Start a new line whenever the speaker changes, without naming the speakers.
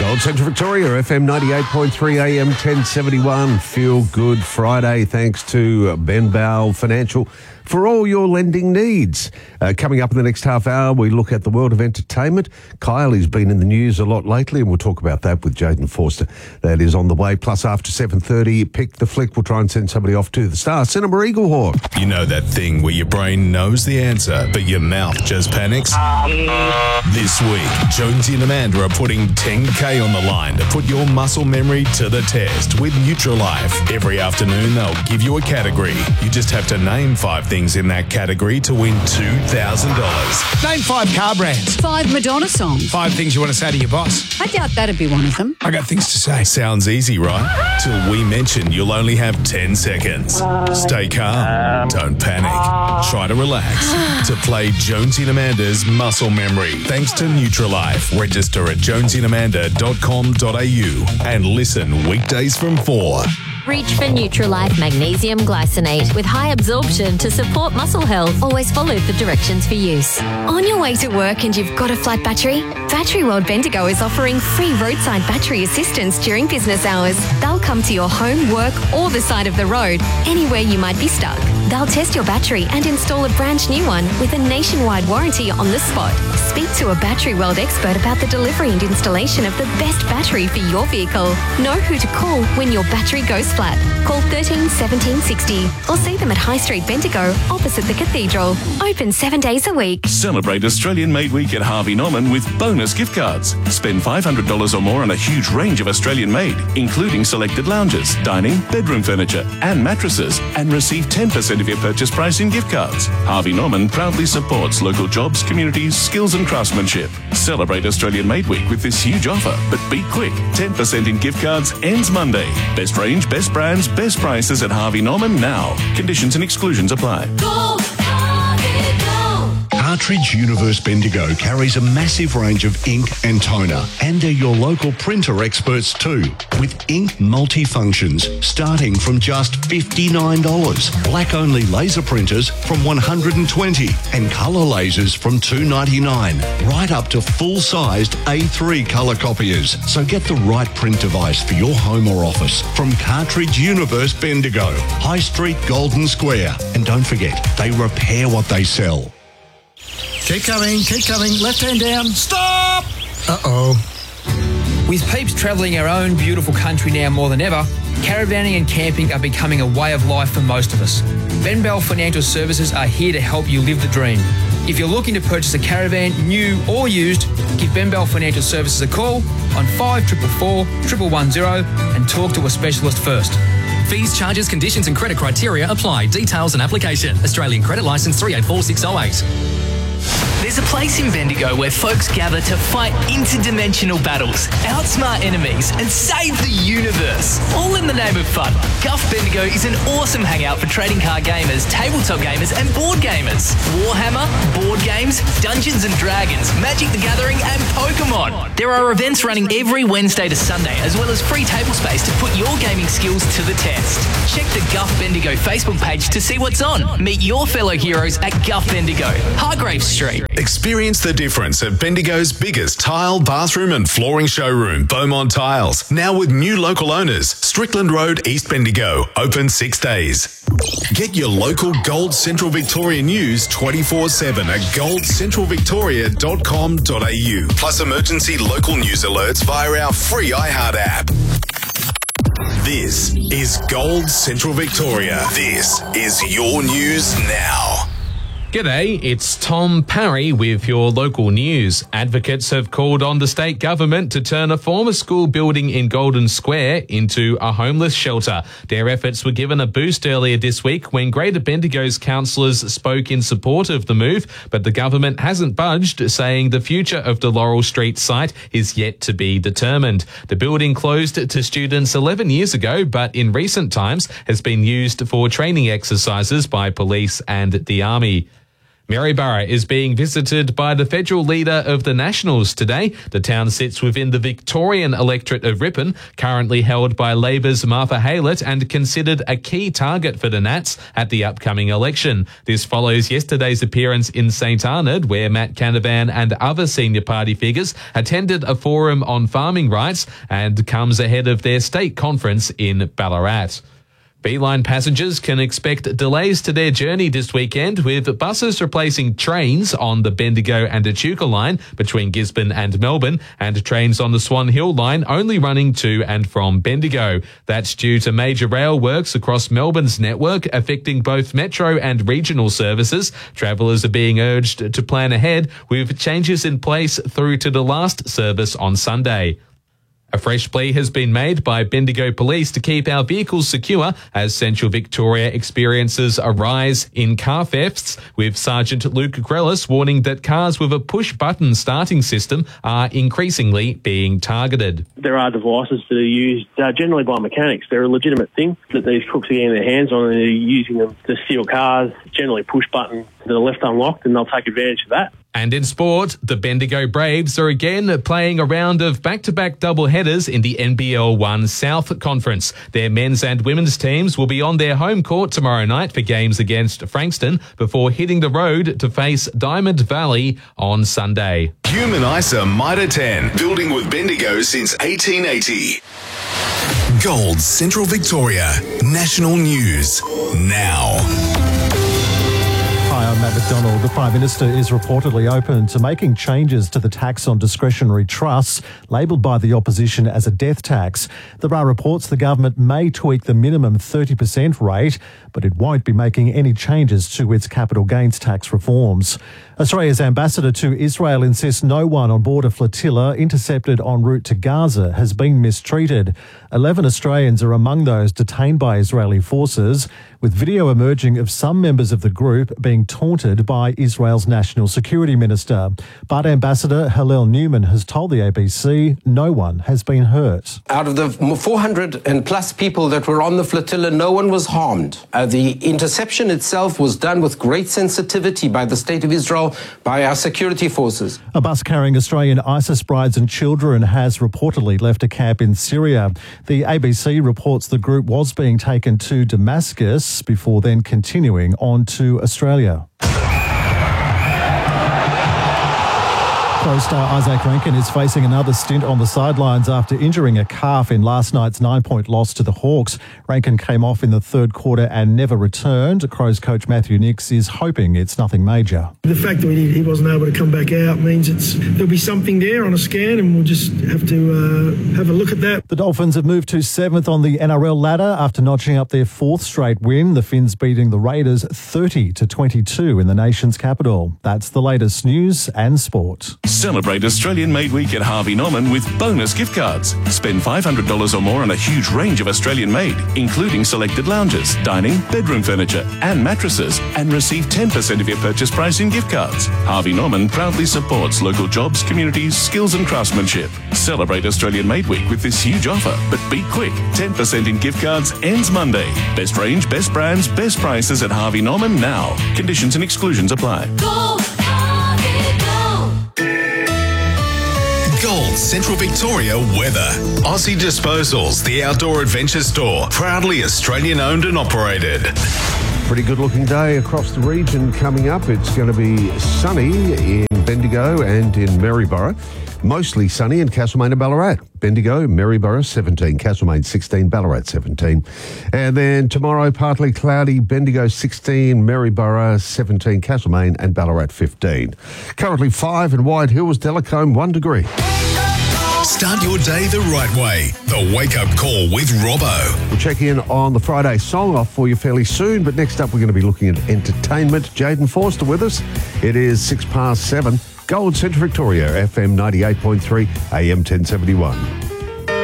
Gold Central Victoria, FM 98.3 AM 1071. Feel Good Friday, thanks to Ben Bowell Financial for all your lending needs. Coming up in the next half hour, we look at the world of entertainment. Kylie's been in the news a lot lately, and we'll talk about that with Jaden Forster. That is on the way. Plus, after 7:30, Pick the Flick. We'll try and send somebody off to the Star Cinema Eaglehawk.
You know that thing where your brain knows the answer, but your mouth just panics? This week, Jonesy and Amanda are putting 10K on the line to put your muscle memory to the test with Nutrilife. Every afternoon, they'll give you a category. You just have to name 5 things in that category to win $2,000.
Name 5 car brands.
5 Madonna songs.
5 things you want to say to your boss.
I doubt that'd be one of them.
I got things to say.
Sounds easy, right? Till we mention you'll only have 10 seconds. Stay calm. Don't panic. Try to relax. To play Jonesy and Amanda's Muscle Memory. Thanks to Nutrilife. Register at jonesyandamanda.com.au and listen weekdays from 4.
Reach for Nutrilife Magnesium Glycinate with high absorption to support muscle health. Always follow the directions for use.
On your way to work and you've got a flat battery? Battery World Bendigo is offering free roadside battery assistance during business hours. They'll come to your home, work or the side of the road, anywhere you might be stuck. They'll test your battery and install a brand new one with a nationwide warranty on the spot. Speak to a Battery World expert about the delivery and installation of the best battery for your vehicle. Know who to call when your battery goes flat. Call 13 17 60 or see them at High Street Bendigo opposite the Cathedral. Open 7 days a week.
Celebrate Australian Made Week at Harvey Norman with bonus gift cards. Spend $500 or more on a huge range of Australian made, including selected lounges, dining, bedroom furniture and mattresses, and receive 10% of your purchase price in gift cards. Harvey Norman proudly supports local jobs, communities, skills and craftsmanship. Celebrate Australian Made Week with this huge offer, but be quick. 10% in gift cards ends Monday. Best range, best brands, best prices at Harvey Norman now. Conditions and exclusions apply.
Cartridge Universe Bendigo carries a massive range of ink and toner, and they're your local printer experts too, with ink multifunctions starting from just $59, black-only laser printers from $120, and colour lasers from $299, right up to full-sized A3 colour copiers. So get the right print device for your home or office from Cartridge Universe Bendigo, High Street, Golden Square. And don't forget, they repair what they sell.
Keep coming. Left hand down. Stop! Uh-oh. With peeps travelling our own beautiful country now more than ever, caravanning and camping are becoming a way of life for most of us. Ben Bell Financial Services are here to help you live the dream. If you're looking to purchase a caravan, new or used, give Ben Bell Financial Services a call on 5444 110 and talk to a specialist first.
Fees, charges, conditions and credit criteria apply. Details and application. Australian Credit Licence 384608.
There's a place in Bendigo where folks gather to fight interdimensional battles, outsmart enemies, and save the universe, all in the name of fun. Guff Bendigo is an awesome hangout for trading card gamers, tabletop gamers, and board gamers. Warhammer, board games, Dungeons and Dragons, Magic the Gathering, and Pokemon. There are events running every Wednesday to Sunday, as well as free table space to put your gaming skills to the test. Check the Guff Bendigo Facebook page to see what's on. Meet your fellow heroes at Guff Bendigo, Hargrave Street.
Experience the difference at Bendigo's biggest tile, bathroom and flooring showroom, Beaumont Tiles. Now with new local owners, Strickland Road, East Bendigo, open 6 days. Get your local Gold Central Victoria news 24/7 at goldcentralvictoria.com.au. Plus emergency local news alerts via our free iHeart app. This is Gold Central Victoria. This is your news now.
G'day, it's Tom Parry with your local news. Advocates have called on the state government to turn a former school building in Golden Square into a homeless shelter. Their efforts were given a boost earlier this week when Greater Bendigo's councillors spoke in support of the move, but the government hasn't budged, saying the future of the Laurel Street site is yet to be determined. The building closed to students 11 years ago, but in recent times has been used for training exercises by police and the army. Maryborough is being visited by the federal leader of the Nationals today. The town sits within the Victorian electorate of Ripon, currently held by Labor's Martha Haylett and considered a key target for the Nats at the upcoming election. This follows yesterday's appearance in St Arnaud, where Matt Canavan and other senior party figures attended a forum on farming rights, and comes ahead of their state conference in Ballarat. Beeline passengers can expect delays to their journey this weekend, with buses replacing trains on the Bendigo and Echuca line between Gisborne and Melbourne, and trains on the Swan Hill line only running to and from Bendigo. That's due to major rail works across Melbourne's network affecting both metro and regional services. Travellers are being urged to plan ahead, with changes in place through to the last service on Sunday. A fresh plea has been made by Bendigo Police to keep our vehicles secure as Central Victoria experiences a rise in car thefts, with Sergeant Luke Grellis warning that cars with a push-button starting system are increasingly being targeted.
There are devices that are used generally by mechanics. They're a legitimate thing that these crooks are getting their hands on, and they're using them to steal cars, generally push-button that are left unlocked, and they'll take advantage of that.
And in sport, the Bendigo Braves are again playing a round of back-to-back double-headers in the NBL 1 South Conference. Their men's and women's teams will be on their home court tomorrow night for games against Frankston before hitting the road to face Diamond Valley on Sunday.
Human ISA Mitre 10, building with Bendigo since 1880. Gold Central Victoria, national news now.
Hi, I'm Matt McDonald. The Prime Minister is reportedly open to making changes to the tax on discretionary trusts, labelled by the opposition as a death tax. There are reports the government may tweak the minimum 30% rate, but it won't be making any changes to its capital gains tax reforms. Australia's ambassador to Israel insists no one on board a flotilla intercepted en route to Gaza has been mistreated. 11 Australians are among those detained by Israeli forces, with video emerging of some members of the group being taunted by Israel's National Security Minister. But Ambassador Hillel Newman has told the ABC no one has been hurt.
Out of the 400 and plus people that were on the flotilla, no one was harmed. The interception itself was done with great sensitivity by the State of Israel, by our security forces.
A bus carrying Australian ISIS brides and children has reportedly left a camp in Syria. The ABC reports the group was being taken to Damascus before then continuing on to Australia. Co-star Isaac Rankin is facing another stint on the sidelines after injuring a calf in last night's 9-point loss to the Hawks. Rankin came off in the third quarter and never returned. Crows coach Matthew Nix is hoping it's nothing major.
The fact that he wasn't able to come back out means there'll be something there on a scan, and we'll just have to have a look at that.
The Dolphins have moved to 7th on the NRL ladder after notching up their 4th straight win. The Finns beating the Raiders 30-22 in the nation's capital. That's the latest news and sport.
Celebrate Australian Made Week at Harvey Norman with bonus gift cards. Spend $500 or more on a huge range of Australian made, including selected lounges, dining, bedroom furniture and mattresses, and receive 10% of your purchase price in gift cards. Harvey Norman proudly supports local jobs, communities, skills and craftsmanship. Celebrate Australian Made Week with this huge offer, but be quick. 10% in gift cards ends Monday. Best range, best brands, best prices at Harvey Norman now. Conditions and exclusions apply.
Gold Central Victoria weather. Aussie Disposals, the outdoor adventure store, proudly Australian owned and operated.
Pretty good looking day across the region coming up. It's going to be sunny in Bendigo and in Maryborough. Mostly sunny in Castlemaine and Ballarat. Bendigo, Maryborough 17, Castlemaine 16, Ballarat 17. And then tomorrow partly cloudy, Bendigo 16, Maryborough 17, Castlemaine and Ballarat 15. Currently 5 in White Hills, Delacombe 1 degree.
Start your day the right way. The Wake Up Call with Robbo.
We'll check in on the Friday song off for you fairly soon, but next up we're going to be looking at entertainment. Jaden Forster with us. It is 7:06. Gold Central Victoria, FM 98.3, AM 1071.